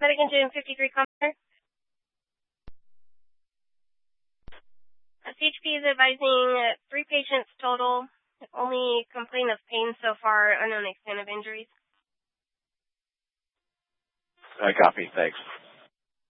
Medic Engine 53 Commander. CHP is advising 3 patients total. Only complaint of pain so far, unknown extent of injuries. I copy. Thanks.